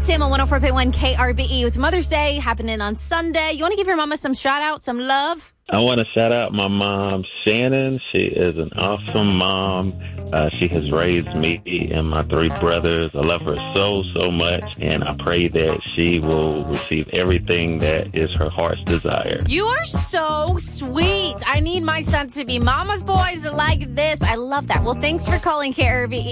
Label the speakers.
Speaker 1: It's Sam on 104.1 KRBE. It's Mother's Day happening on Sunday. You want to give your mama some shout out, some love?
Speaker 2: I want to shout out my mom, Shannon. She is an awesome mom. She has raised me and my three brothers. I love her so much, and I pray that she will receive everything that is her heart's desire.
Speaker 1: You are so sweet. I need my son to be mama's boys like this. I love that. Well, thanks for calling KRBE.